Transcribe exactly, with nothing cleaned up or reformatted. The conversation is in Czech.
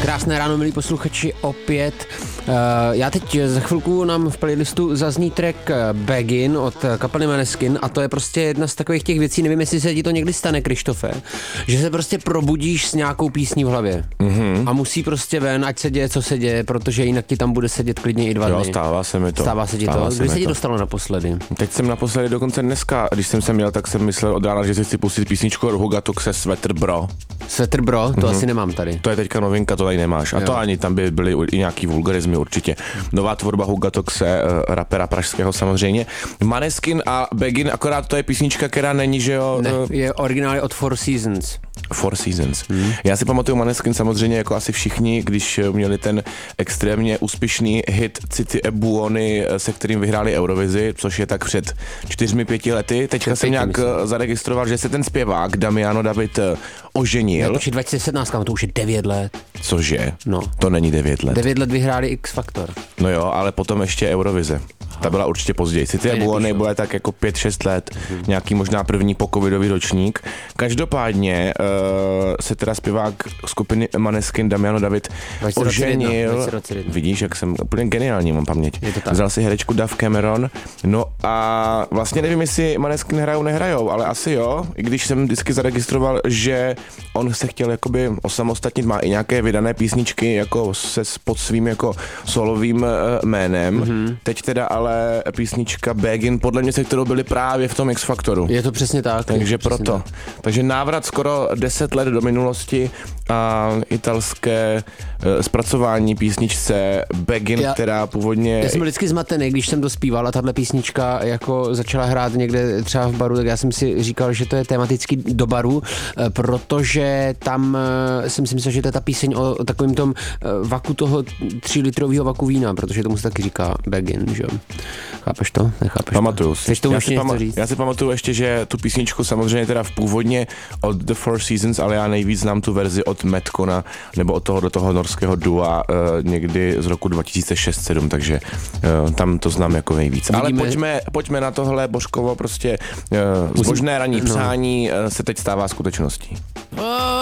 Krásné ráno, milí posluchači, opět. Uh, já teď za chvilku nám v playlistu zazní track Begin od kapely Måneskin a to je prostě jedna z takových těch věcí, nevím, jestli se ti to někdy stane, Krištofe, že se prostě probudíš s nějakou písní v hlavě mm-hmm. a musí prostě ven, ať se děje, co se děje, protože jinak ti tam bude sedět klidně i dva dny. Jo, stává se mi to. Stává se ti stává to? Kdy se ti dostalo naposledy? Teď jsem naposledy dokonce dneska, když jsem sem měl, tak jsem myslel od rána, že si chci pustit písničku od Hugatoxe Sweater Bro. Sweater Bro? To mm-hmm. asi nemám tady. To je teďka novinka, to tady nemáš. A jo. To ani tam by byly i nějaký vulgarizmy určitě. Nová tvorba Hugatoxe, rapera pražského samozřejmě. Måneskin a Begin, akorát to je písnička, která není, že jo? Ne, je originálně od Four Seasons. Four Seasons. Hmm. Já si pamatuju Måneskin samozřejmě jako asi všichni, když měli ten extrémně úspěšný hit City e Buony, se kterým vyhráli Eurovizi, což je tak před čtyřmi, pěti lety. Teďka jsem nějak myslím. zaregistroval, že se ten zpěvák Damiano David oženil. Ne, dva tisíce sedmnáct, to už je devět let. Cože? No. To není devět let. devět let vyhráli X Factor. No jo, ale potom ještě Eurovize. Ta byla určitě později. City e Buony bude tak jako pět šest let, hmm. nějaký možná první pocovidový ročník. Každopádně uh, se teda zpěvák skupiny Måneskin Damiano David oženil. Vidíš, jak jsem úplně geniální, mám paměť. Vzal si herečku Dove Cameron. No a vlastně nevím, jestli Måneskin hrajou, nehrajou, ale asi jo. I když jsem vždycky zaregistroval, že on se chtěl jakoby osamostatnit, má i nějaké vydané písničky jako se pod svým jako solovým uh, jménem. Mm-hmm. Teď teda ale písnička Begin, podle mě se kterou byli právě v tom X Factoru. Je to přesně tak. Takže proto. Tak. Takže návrat skoro deset let do minulosti a italské uh, zpracování písničce Begin, já, která původně... Já jsem byl vždycky zmatený, když jsem to zpíval a tahle písnička jako začala hrát někde třeba v baru, tak já jsem si říkal, že to je tematický do baru, protože tam jsem si myslel, že to je ta píseň o takovém tom vaku toho třílitrového vaku vína, protože tomu se taky říká Begin, že jo. Chápeš to? Nechápeš Pamatuju to? si. To já, si pama- já si pamatuju ještě, že tu písničku samozřejmě teda v původně od The Four Seasons, ale já nejvíc znám tu verzi od Madcona nebo od toho do toho norského dua uh, někdy z roku dva tisíce šest sedm, takže uh, tam to znám jako nejvíc. Vidíme... Ale pojďme, pojďme na tohle Božkovo prostě uh, zbožné ranní přání uh, se teď stává skutečností.